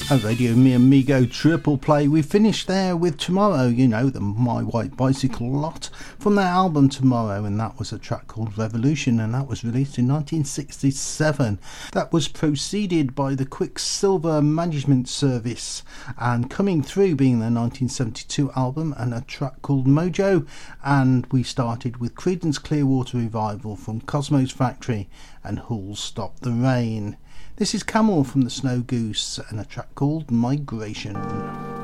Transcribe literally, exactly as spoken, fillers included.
A Radio Me Amigo triple play. We finished there with Tomorrow, you know, the My White Bicycle lot from their album Tomorrow, and that was a track called Revolution, and that was released in nineteen sixty-seven. That was preceded by the Quicksilver Management Service, and coming through being their nineteen seventy-two album, and a track called Mojo. And we started with Creedence Clearwater Revival from Cosmo's Factory and Who'll Stop the Rain. This is Camel from the Snow Goose and a track called Migration.